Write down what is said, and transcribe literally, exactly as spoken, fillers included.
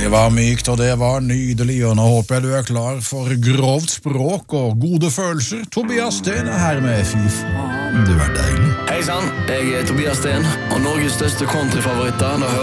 Det var mykt, og det var nydelig, og nå håper jeg du er klar for grovt språk og gode følelser. Tobias Sten er her med Fy faen, du er deilig. Hei sann, jeg er Tobias Sten, og Norges største countryfavoritter, da hører